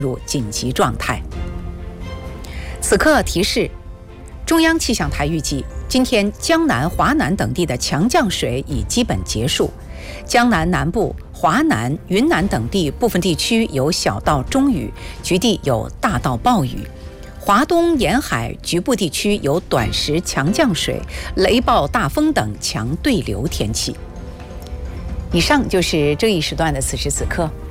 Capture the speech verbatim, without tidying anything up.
入紧急状态。此刻提示：中央气象台预计，今天江南、华南等地的强降水已基本结束，江南南部、华南、云南等地部分地区有小到中雨，局地有大到暴雨。华东沿海局部地区有短时强降水、雷暴大风等强对流天气。以上就是这一时段的此时此刻。